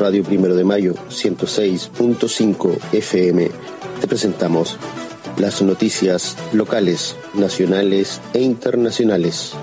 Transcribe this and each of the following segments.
Radio Primero de Mayo 106.5 FM te presentamos las noticias locales, nacionales e internacionales.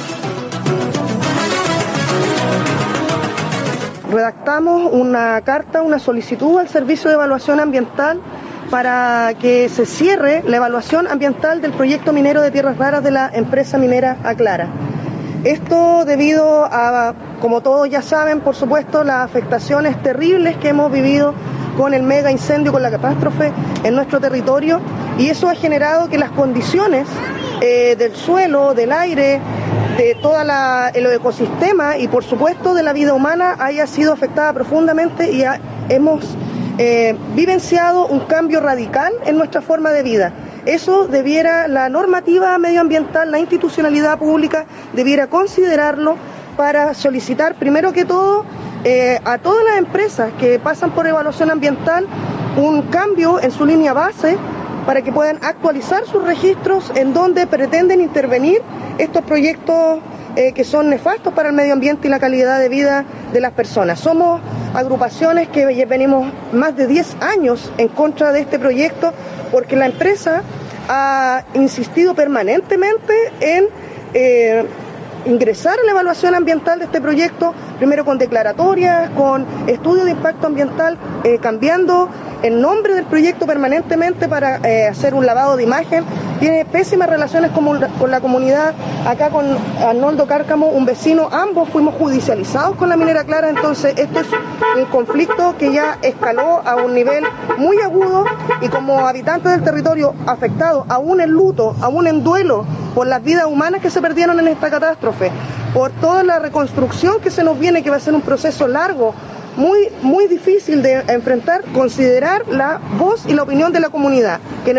Redactamos una carta, una solicitud al Servicio de Evaluación Ambiental para que se cierre la evaluación ambiental del proyecto minero de tierras raras de la empresa minera Aclara. Esto debido a, como todos ya saben, por supuesto, las afectaciones terribles que hemos vivido con el mega incendio, con la catástrofe en nuestro territorio, y eso ha generado que las condiciones del suelo, del aire, de todo el ecosistema y por supuesto de la vida humana haya sido afectada profundamente y hemos vivenciado un cambio radical en nuestra forma de vida. Eso debiera la normativa medioambiental, la institucionalidad pública debiera considerarlo para solicitar primero que todo a todas las empresas que pasan por evaluación ambiental un cambio en su línea base para que puedan actualizar sus registros en donde pretenden intervenir estos proyectos que son nefastos para el medio ambiente y la calidad de vida de las personas. Somos agrupaciones que venimos más de 10 años en contra de este proyecto porque la empresa ha insistido permanentemente en ingresar a la evaluación ambiental de este proyecto, primero con declaratorias, con estudios de impacto ambiental, cambiando el nombre del proyecto permanentemente para hacer un lavado de imagen. Tiene pésimas relaciones con la comunidad. Acá con Arnoldo Cárcamo, un vecino, ambos fuimos judicializados con la minera Aclara, entonces este es un conflicto que ya escaló a un nivel muy agudo y como habitantes del territorio afectados, aún en luto, aún en duelo por las vidas humanas que se perdieron en esta catástrofe, por toda la reconstrucción que se nos viene, que va a ser un proceso largo, muy difícil de enfrentar, considerar la voz y la opinión de la comunidad, que